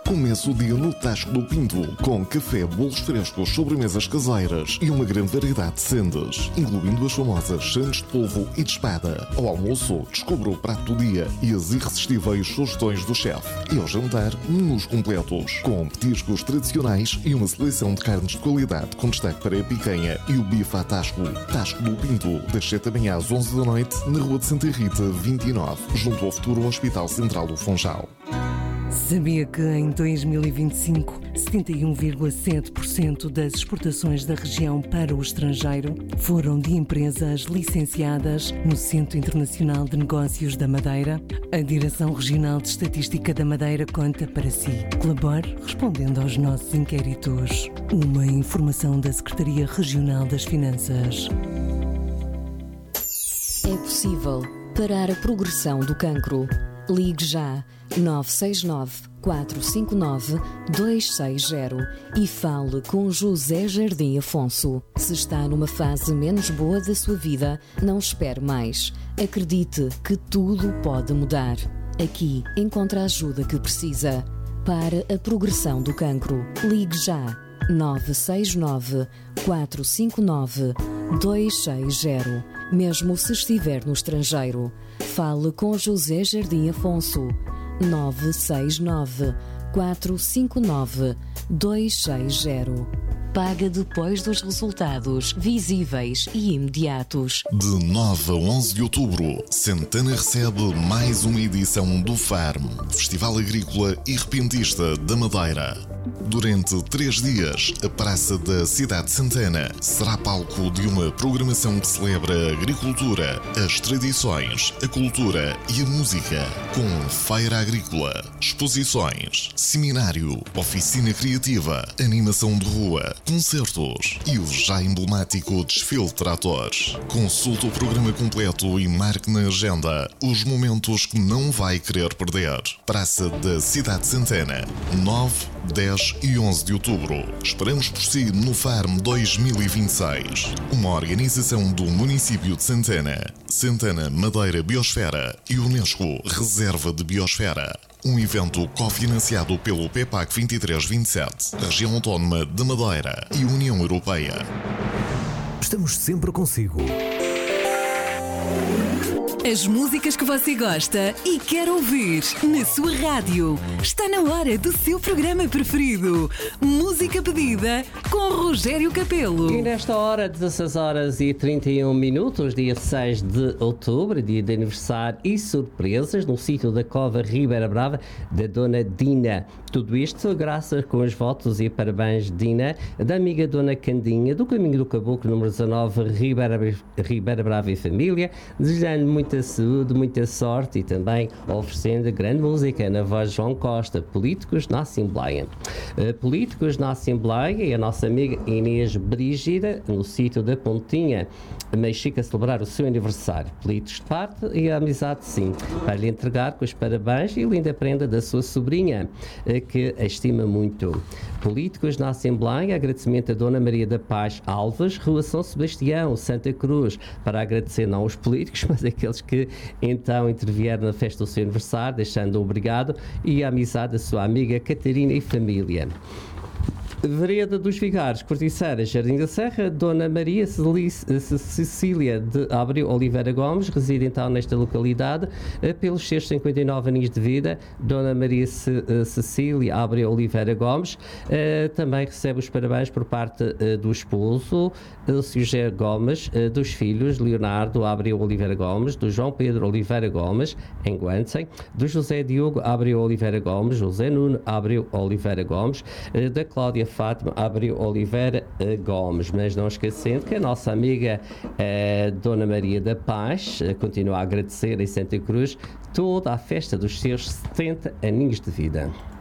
Comece o dia no Tasco do Pinto, com café, bolos frescos, sobremesas caseiras e uma grande variedade de sendas, incluindo as famosas sandes de polvo e de espada. Ao almoço, descubra o prato do dia e as irresistíveis sugestões do chefe. E ao jantar, menus completos, com petiscos tradicionais e uma seleção de carnes de qualidade, com destaque para a picanha e o bife à Tasco. Tasco do Pinto, das 7 da manhã às 11 da noite, na Rua de Santa Rita, 29, junto ao futuro Hospital Central do Funchal. Sabia que em 2025, 71,7% das exportações da região para o estrangeiro foram de empresas licenciadas no Centro Internacional de Negócios da Madeira? A Direção Regional de Estatística da Madeira conta para si. Colabore respondendo aos nossos inquéritos. Uma informação da Secretaria Regional das Finanças. É possível parar a progressão do cancro. Ligue já 969 459 260 e fale com José Jardim Afonso. Se está numa fase menos boa da sua vida, não espere mais. Acredite que tudo pode mudar. Aqui encontra a ajuda que precisa. Para a progressão do cancro, ligue já 969 459 260. Mesmo se estiver no estrangeiro, fale com José Jardim Afonso. 969 459 260. Paga depois dos resultados visíveis e imediatos. De 9 a 11 de outubro, Santana recebe mais uma edição do FARM, Festival Agrícola e Repentista da Madeira. Durante 3 dias, a Praça da Cidade de Santana será palco de uma programação que celebra a agricultura, as tradições, a cultura e a música, com feira agrícola, exposições, seminário, oficina criativa, animação de rua, concertos e o já emblemático desfile de tratores. Consulte o programa completo e marque na agenda os momentos que não vai querer perder. Praça da Cidade de Santana, 9, 10 e 11 de outubro. Esperamos por si no FARM 2026. Uma organização do município de Santana, Santana Madeira Biosfera e Unesco Reserva de Biosfera. Um evento cofinanciado pelo PEPAC 2327, Região Autónoma de Madeira e União Europeia. Estamos sempre consigo. As músicas que você gosta e quer ouvir na sua rádio. Está na hora do seu programa preferido. Música pedida com Rogério Capelo. E nesta hora, 16 horas e 31 minutos, dia 6 de outubro, dia de aniversário e surpresas no sítio da Cova Ribeira Brava da Dona Dina. Tudo isto graças com os votos e parabéns, Dina, da amiga Dona Candinha, do Caminho do Caboclo, número 19, Ribeira Brava e família, desejando muita saúde, muita sorte e também oferecendo grande música na voz de João Costa, Políticos na Assembleia. Políticos na Assembleia e a nossa amiga Inês Brígida, no sítio da Pontinha, Mexica, a celebrar o seu aniversário. Políticos de parte e a amizade sim, para lhe entregar com os parabéns e linda prenda da sua sobrinha, que a estima muito. Políticos na Assembleia, agradecimento a Dona Maria da Paz Alves, Rua São Sebastião, Santa Cruz, para agradecer não os políticos, mas aqueles que então intervieram na festa do seu aniversário, deixando o obrigado e a amizade da sua amiga Catarina e família. Vereda dos Vigares, Corticeira, Jardim da Serra, Dona Maria Cecília de Abreu Oliveira Gomes, reside então nesta localidade, pelos seus 59 anos de vida. Dona Maria Cecília Abreu Oliveira Gomes também recebe os parabéns por parte do esposo, José Gomes, dos filhos, Leonardo Abreu Oliveira Gomes, do João Pedro Oliveira Gomes, em Guantem, do José Diogo Abreu Oliveira Gomes, José Nuno Abreu Oliveira Gomes, da Cláudia Fátima Abreu Oliveira Gomes, mas não esquecendo que a nossa amiga Dona Maria da Paz continua a agradecer em Santa Cruz toda a festa dos seus 70 aninhos de vida.